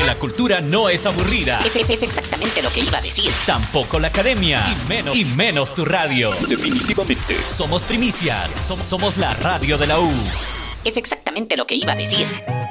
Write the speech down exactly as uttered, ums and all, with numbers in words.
La cultura no es aburrida. Es, es, es exactamente lo que iba a decir. Tampoco la academia. Y menos, y menos tu radio. Definitivamente. Somos primicias. Som- somos la radio de la U. Es exactamente lo que iba a decir.